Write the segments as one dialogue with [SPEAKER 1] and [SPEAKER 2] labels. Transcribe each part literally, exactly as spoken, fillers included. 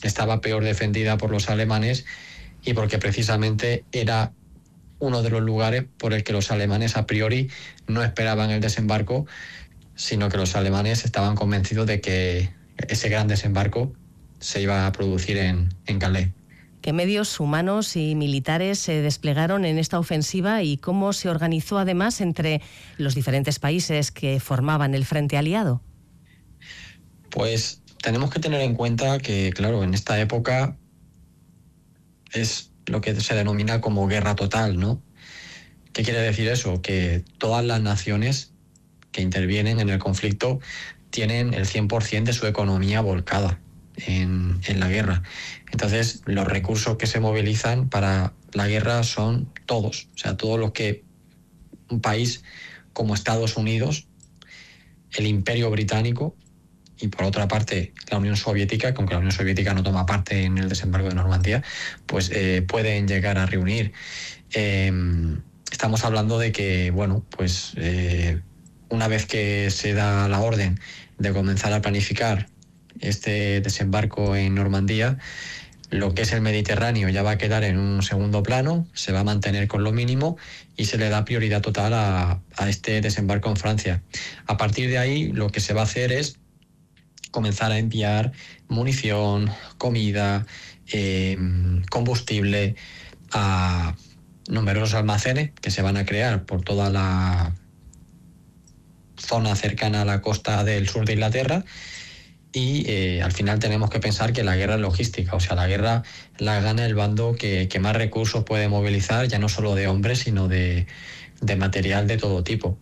[SPEAKER 1] estaba peor defendida por los alemanes y porque precisamente era uno de los lugares por el que los alemanes a priori no esperaban el desembarco, sino que los alemanes estaban convencidos de que ese gran desembarco se iba a producir en, en Calais.
[SPEAKER 2] ¿Qué medios humanos y militares se desplegaron en esta ofensiva y cómo se organizó además entre los diferentes países que formaban el frente aliado?
[SPEAKER 1] Pues tenemos que tener en cuenta que, claro, en esta época es lo que se denomina como guerra total, ¿no? ¿Qué quiere decir eso? Que todas las naciones que intervienen en el conflicto tienen el cien por ciento de su economía volcada en, en la guerra. Entonces, los recursos que se movilizan para la guerra son todos, o sea, todos los que un país como Estados Unidos, el Imperio Británico y por otra parte la Unión Soviética, que aunque la Unión Soviética no toma parte en el desembarco de Normandía, pues eh, pueden llegar a reunir. Eh, estamos hablando de que, bueno, pues eh, una vez que se da la orden de comenzar a planificar este desembarco en Normandía, lo que es el Mediterráneo ya va a quedar en un segundo plano, se va a mantener con lo mínimo y se le da prioridad total a, a este desembarco en Francia. A partir de ahí, lo que se va a hacer es comenzar a enviar munición, comida, eh, combustible a numerosos almacenes que se van a crear por toda la zona cercana a la costa del sur de Inglaterra. Y eh, al final tenemos que pensar que la guerra es logística, o sea, la guerra la gana el bando que, que más recursos puede movilizar, ya no solo de hombres, sino de, de material de todo tipo.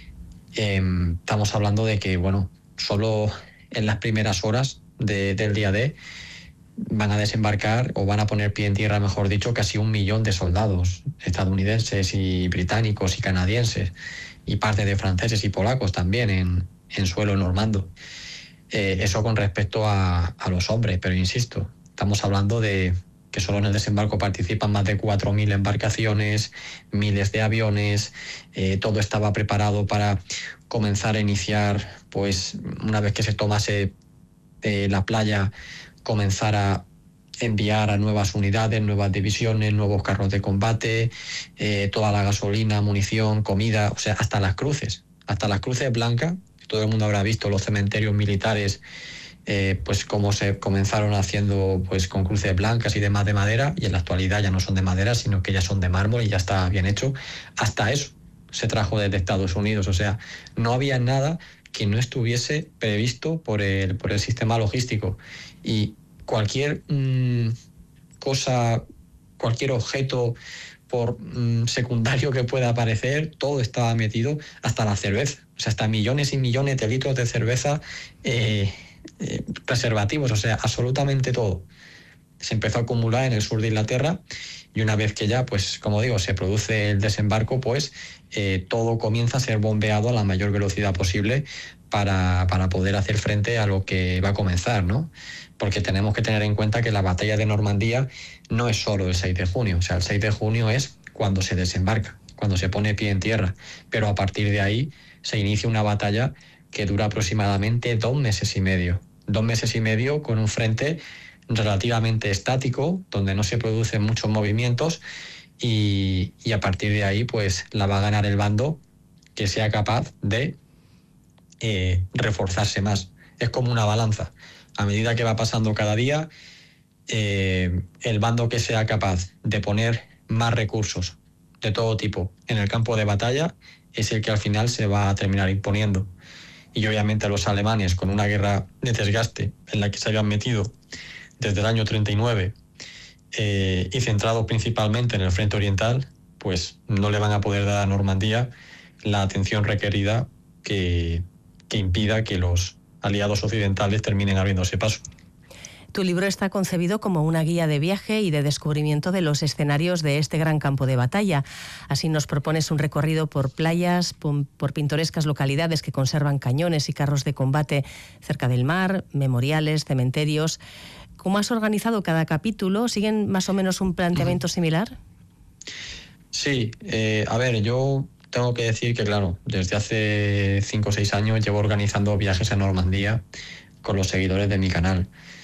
[SPEAKER 1] Eh, estamos hablando de que, bueno, solo en las primeras horas de, del día D van a desembarcar o van a poner pie en tierra, mejor dicho, casi un millón de soldados estadounidenses y británicos y canadienses y parte de franceses y polacos también en, en suelo normando. Eh, eso con respecto a, a los hombres, pero insisto, estamos hablando de que solo en el desembarco participan más de cuatro mil embarcaciones, miles de aviones, eh, todo estaba preparado para comenzar a iniciar, pues una vez que se tomase eh, la playa, comenzar a enviar a nuevas unidades, nuevas divisiones, nuevos carros de combate, eh, toda la gasolina, munición, comida, o sea, hasta las cruces, hasta las cruces blancas. Todo el mundo habrá visto los cementerios militares, eh, pues cómo se comenzaron haciendo pues con cruces blancas y demás de madera, y en la actualidad ya no son de madera, sino que ya son de mármol y ya está bien hecho. Hasta eso se trajo desde Estados Unidos, o sea, no había nada que no estuviese previsto por el, por el sistema logístico. Y cualquier mmm, cosa, cualquier objeto por mmm, secundario que pueda aparecer, todo estaba metido, hasta la cerveza. O sea, hasta millones y millones de litros de cerveza, eh, eh, preservativos, o sea, absolutamente todo. Se empezó a acumular en el sur de Inglaterra y una vez que ya, pues como digo, se produce el desembarco, pues eh, todo comienza a ser bombeado a la mayor velocidad posible para, para poder hacer frente a lo que va a comenzar, ¿no? Porque tenemos que tener en cuenta que la batalla de Normandía no es solo el seis de junio, o sea, el seis de junio es cuando se desembarca, cuando se pone pie en tierra, pero a partir de ahí se inicia una batalla que dura aproximadamente dos meses y medio. Dos meses y medio con un frente relativamente estático, donde no se producen muchos movimientos y, y a partir de ahí pues la va a ganar el bando que sea capaz de eh, reforzarse más. Es como una balanza. A medida que va pasando cada día, eh, el bando que sea capaz de poner más recursos de todo tipo en el campo de batalla es el que al final se va a terminar imponiendo. Y obviamente los alemanes, con una guerra de desgaste en la que se habían metido desde el año treinta y nueve eh, y centrado principalmente en el frente oriental, pues no le van a poder dar a Normandía la atención requerida que, que impida que los aliados occidentales terminen abriéndose paso.
[SPEAKER 2] Tu libro está concebido como una guía de viaje y de descubrimiento de los escenarios de este gran campo de batalla. Así nos propones un recorrido por playas, por pintorescas localidades que conservan cañones y carros de combate cerca del mar, memoriales, cementerios. ¿Cómo has organizado cada capítulo? ¿Siguen más o menos un planteamiento similar?
[SPEAKER 1] Sí, eh, a ver, yo tengo que decir que, claro, desde hace cinco o seis años llevo organizando viajes a Normandía con los seguidores de mi canal.